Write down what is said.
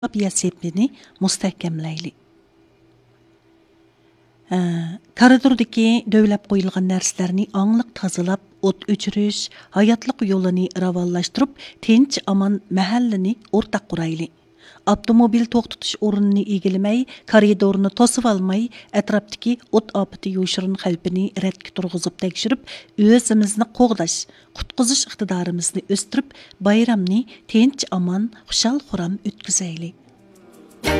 yasepini mustahkamlayli. Koridordagi dövləb qoyulğan nərslərni anlıq tazalab, o't öçürüş, hayatlık yolunu ravanlaştırıp, tinch aman mahallini ortaq qurayli. Avtomobil to'xtatish o'rnini egilamay, koridorni to'sib olmay, atrofdagi o't opati yo'shirin xavfini radga turg'izib tekshirib, o'zimizni qo'g'dash, qutqizish iqtidorimizni o'stirib, bayramni tinch aman, xushal xuram o'tkazaylik.